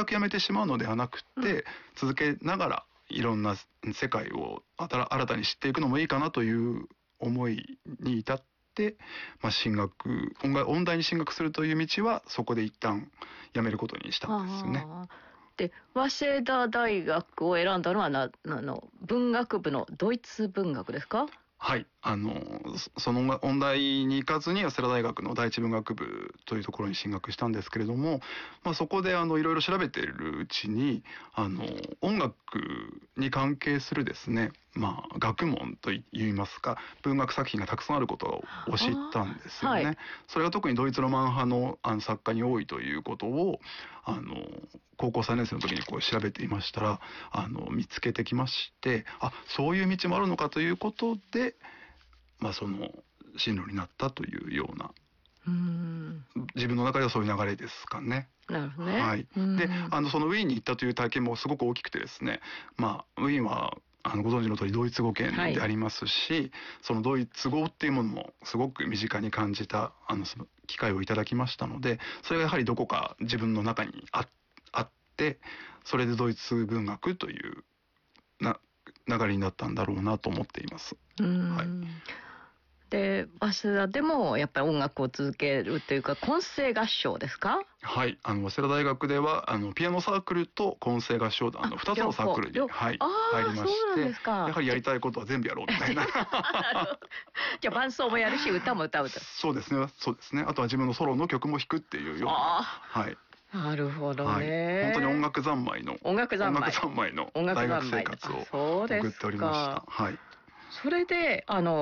くやめてしまうのではなくて、続けながらいろんな世界を新たに知っていくのもいいかなという思いに至って、音大に進学するという道はそこで一旦やめることにしたんですよね。 で、早稲田大学を選んだのは文学部のドイツ文学ですか？ はい、その音大に行かずに早稲田大学の第一文学部というところに進学したんですけれども、そこでいろいろ調べているうちに音楽に関係するですね、学問といいますか文学作品がたくさんあることを知ったんですよね。はい、それが特にドイツロマン派の作家に多いということを高校3年生の時に調べていましたら見つけてきまして、そういう道もあるのかということで、その進路になったというような、自分の中ではそういう流れですかね。 なるほどね。 はい、でそのウィーンに行ったという体験もすごく大きくてですね、ウィーンはご存知の通りドイツ語圏でありますし、そのドイツ語っていうものもすごく身近に感じたその機会をいただきましたので、それがやはりどこか自分の中にあって、それでドイツ文学という流れになったんだろうなと思っています。はい、 で早稲田でもやっぱり音楽を続けるというか混声合唱ですか？はい、 早稲田大学ではピアノサークルと混声合唱団の2つのサークルに、入りまして、やはりやりたいことは全部やろうみたいなじゃあ伴奏もやるし歌も歌うと。 そうですね。あとは自分のソロの曲も弾くっていうような。はい。 なるほどね。 本当に音楽三昧の大学生活を送っておりました。はい。 それで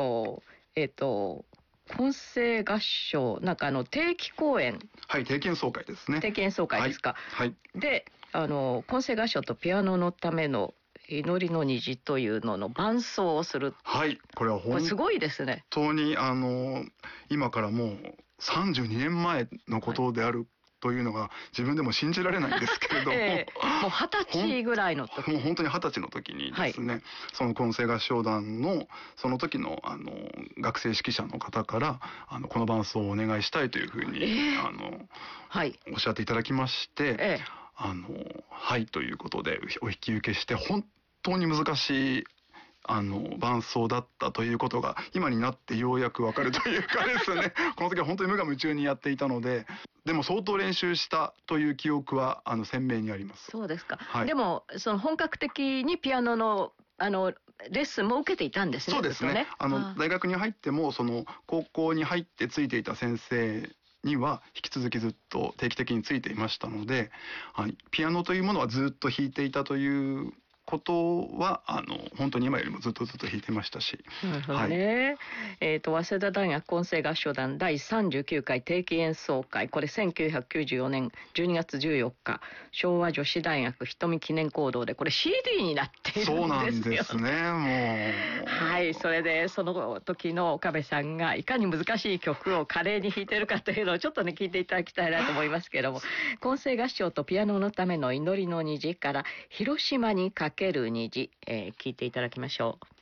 混声合唱定期公演。 はい、定期演奏会ですね。 定期演奏会ですか。 はい。 で混声合唱とピアノのための祈りの虹というのの伴奏をする。 はい、これはすごいですね。本当に今からもう32年前のことである。というのが自分でも信じられないんですけれども、 もう20歳ぐらいの時、 もう本当に20歳の時にですね、その混声合唱団のその時の学生指揮者の方からこの伴奏をお願いしたいというふうにおっしゃっていただきまして、はいということでお引き受けして、本当に難しい伴奏だったということが今になってようやくわかるというかですねこの時は本当に無我夢中にやっていたので、でも相当練習したという記憶は鮮明にあります。 そうですか。はい、でもその本格的にピアノのレッスンも受けていたんですね。 そうですね。大学に入ってもその高校に入ってついていた先生には引き続きずっと定期的についていましたので、ピアノというものはずっと弾いていたということは本当に今よりもずっと弾いてましたし。 なるほどね。早稲田大学混声合唱団第39回定期演奏会、これ1994年12月14日昭和女子大学瞳記念講堂でこれ CD になっているんですよ。 そうなんですね。もうはい、それでその時の岡部さんがいかに難しい曲を華麗に弾いてるかというのをちょっとね聞いていただきたいなと思いますけれども混声合唱とピアノのための祈りの虹から広島にかける虹、聞いていただきましょう。